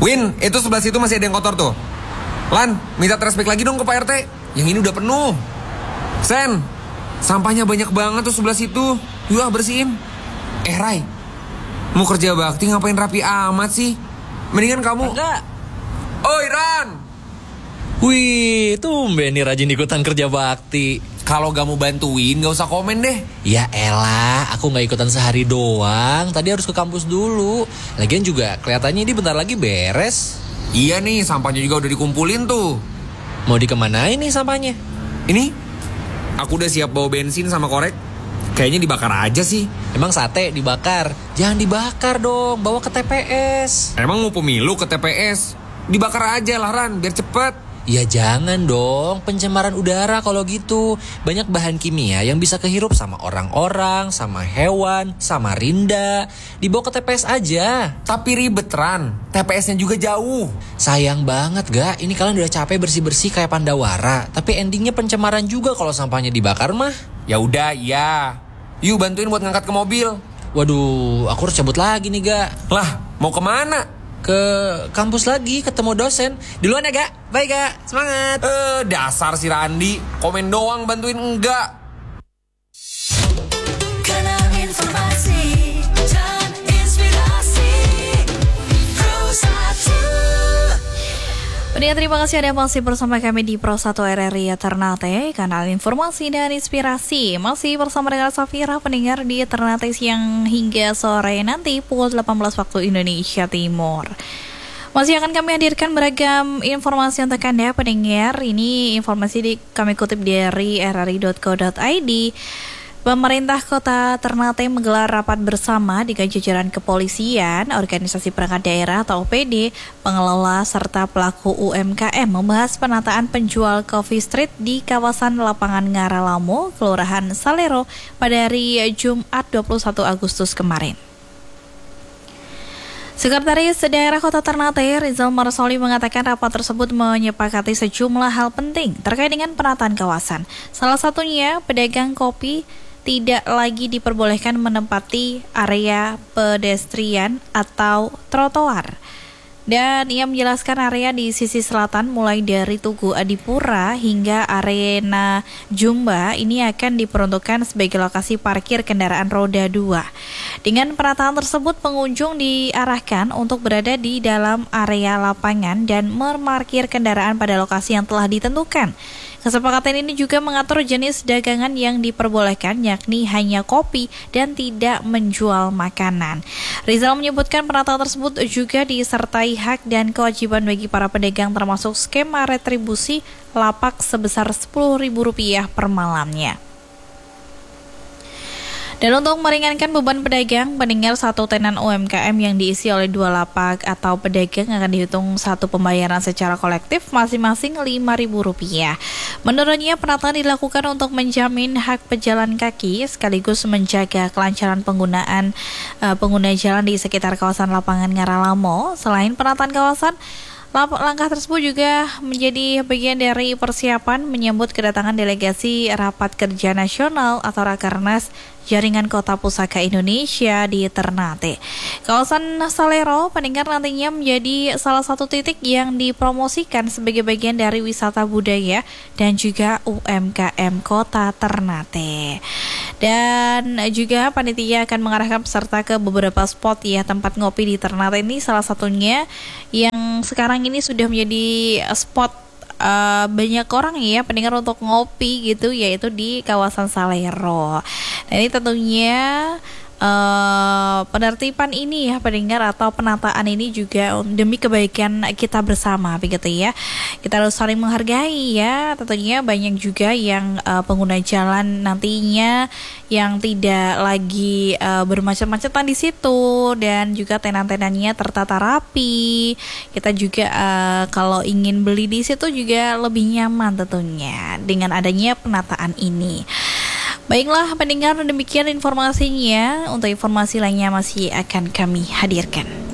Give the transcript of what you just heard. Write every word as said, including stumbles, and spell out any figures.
Win, itu sebelah situ masih ada yang kotor tuh. Lan, minta trashback lagi dong ke Pak R T. Yang ini udah penuh. Sen, sampahnya banyak banget tuh sebelah situ. Yuk bersihin. Eh Rai, mau kerja bakti ngapain rapi amat sih? Mendingan kamu... Enggak. Oi Ran. Wih, tumben nih rajin ikutan kerja bakti. Kalau gak mau bantuin gak usah komen deh. Ya elah, aku gak ikutan sehari doang. Tadi harus ke kampus dulu. Lagian juga kelihatannya ini bentar lagi beres. Iya nih, sampahnya juga udah dikumpulin tuh. Mau dikemanain nih sampahnya? Ini, aku udah siap bawa bensin sama korek. Kayaknya dibakar aja sih. Emang sate dibakar? Jangan dibakar dong, bawa ke T P S. Emang mau pemilu ke T P S? Dibakar aja lah Ran, biar cepet. Ya jangan dong, pencemaran udara kalau gitu. Banyak bahan kimia yang bisa kehirup sama orang-orang, sama hewan, sama rinda. Dibawa ke T P S aja. Tapi ribet Ran, T P S-nya juga jauh. Sayang banget gak, ini kalian udah capek bersih-bersih kayak Pandawara. Tapi endingnya pencemaran juga kalau sampahnya dibakar mah. Ya udah, iya. Yuk bantuin buat ngangkat ke mobil. Waduh, aku harus cabut lagi nih gak. Lah, mau kemana? Ke kampus lagi, ketemu dosen. Duluan ya gak? Bye gak, semangat. Eh, dasar si Randi, komen doang bantuin enggak. Karena informasi dan inspirasi Pro satu. Pendengar, terima kasih Anda masih bersama kami di Pro satu R R I Ternate, kanal informasi dan inspirasi. Masih bersama dengan Safira, pendengar di Ternate siang hingga sore nanti pukul delapan belas waktu Indonesia Timur. Masih akan kami hadirkan beragam informasi untuk Anda, pendengar. Ini informasi di, kami kutip dari r r i dot co dot i d. Pemerintah Kota Ternate menggelar rapat bersama dengan jajaran kepolisian, organisasi perangkat daerah atau O P D, pengelola serta pelaku U M K M membahas penataan penjual coffee street di kawasan Lapangan Ngaralamo, Kelurahan Salero pada hari Jumat dua puluh satu Agustus kemarin. Sekretaris Daerah Kota Ternate, Rizal Marsoli, mengatakan rapat tersebut menyepakati sejumlah hal penting terkait dengan penataan kawasan. Salah satunya, pedagang kopi tidak lagi diperbolehkan menempati area pedestrian atau trotoar. Dan ia menjelaskan area di sisi selatan mulai dari Tugu Adipura hingga Arena Jumba ini akan diperuntukkan sebagai lokasi parkir kendaraan roda dua. Dengan penataan tersebut, pengunjung diarahkan untuk berada di dalam area lapangan dan memarkir kendaraan pada lokasi yang telah ditentukan. Kesepakatan ini juga mengatur jenis dagangan yang diperbolehkan, yakni hanya kopi dan tidak menjual makanan. Rizal menyebutkan penataan tersebut juga disertai hak dan kewajiban bagi para pedagang, termasuk skema retribusi lapak sebesar sepuluh ribu rupiah per malamnya. Dan untuk meringankan beban pedagang, pendengar, satu tenan U M K M yang diisi oleh dua lapak atau pedagang akan dihitung satu pembayaran secara kolektif masing-masing lima ribu rupiah. Menurutnya, penataan dilakukan untuk menjamin hak pejalan kaki sekaligus menjaga kelancaran penggunaan uh, pengguna jalan di sekitar kawasan Lapangan Ngaralamo. Selain penataan kawasan, langkah tersebut juga menjadi bagian dari persiapan menyambut kedatangan delegasi Rapat Kerja Nasional atau Rakernas Jaringan Kota Pusaka Indonesia di Ternate. Kawasan Salero, pendengar, nantinya menjadi salah satu titik yang dipromosikan sebagai bagian dari wisata budaya dan juga U M K M Kota Ternate. Dan juga panitia akan mengarahkan peserta ke beberapa spot ya tempat ngopi di Ternate ini, salah satunya yang sekarang ini sudah menjadi spot Uh, banyak orang ya pendengar untuk ngopi gitu, yaitu di kawasan Salero. Nah, ini tentunya uh, penertiban ini ya pendengar atau penataan ini juga demi kebaikan kita bersama begitu ya. Kita harus saling menghargai ya. Tentunya banyak juga yang uh, pengguna jalan nantinya yang tidak lagi uh, bermacet-macetan di situ, dan juga tenan-tenannya tertata rapi. Kita juga uh, kalau ingin beli di situ juga lebih nyaman tentunya dengan adanya penataan ini. Baiklah pendengar, demikian informasinya. Untuk informasi lainnya masih akan kami hadirkan.